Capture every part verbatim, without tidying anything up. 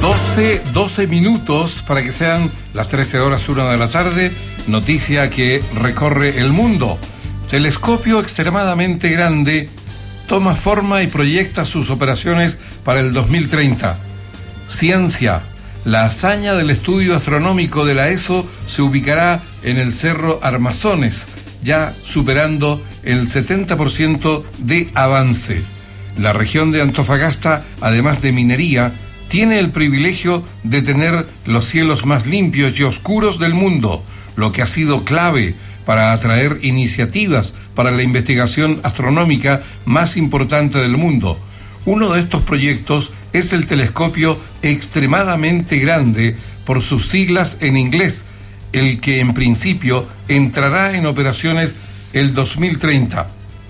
doce, doce minutos para que sean las trece horas una de la tarde. Noticia que recorre el mundo. Telescopio extremadamente grande toma forma y proyecta sus operaciones para el dos mil treinta. Ciencia. La hazaña del estudio astronómico de la ESO se ubicará en el Cerro Armazones, ya superando el setenta por ciento de avance. La región de Antofagasta, además de minería, tiene el privilegio de tener los cielos más limpios y oscuros del mundo, lo que ha sido clave para atraer iniciativas para la investigación astronómica más importante del mundo. Uno de estos proyectos es el telescopio extremadamente grande, por sus siglas en inglés, el que en principio entrará en operaciones el dos mil treinta.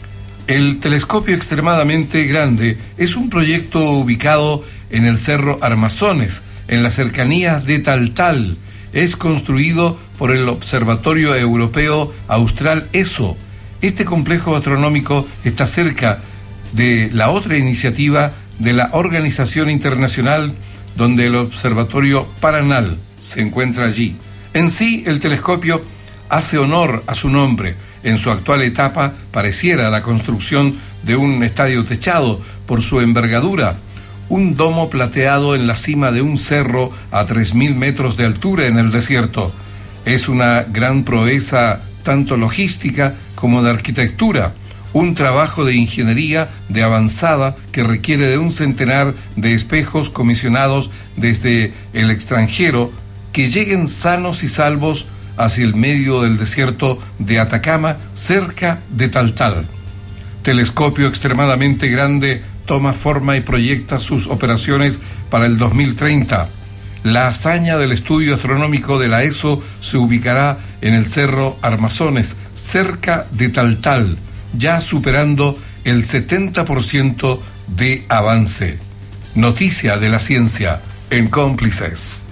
El telescopio extremadamente grande es un proyecto ubicado en el Cerro Armazones, en las cercanías de Taltal. Es construido por el Observatorio Europeo Austral ESO. Este complejo astronómico está cerca de la otra iniciativa de la Organización Internacional, donde el Observatorio Paranal se encuentra allí. En sí, el telescopio hace honor a su nombre. En su actual etapa pareciera la construcción de un estadio techado por su envergadura, un domo plateado en la cima de un cerro a tres mil metros de altura en el desierto. Es una gran proeza tanto logística como de arquitectura, un trabajo de ingeniería de avanzada que requiere de un centenar de espejos comisionados desde el extranjero que lleguen sanos y salvos hacia el medio del desierto de Atacama, cerca de Taltal. Telescopio extremadamente grande toma forma y proyecta sus operaciones para el dos mil treinta. La hazaña del estudio astronómico de la ESO se ubicará en el Cerro Armazones, cerca de Taltal, ya superando el setenta por ciento de avance. Noticia de la ciencia en Cómplices.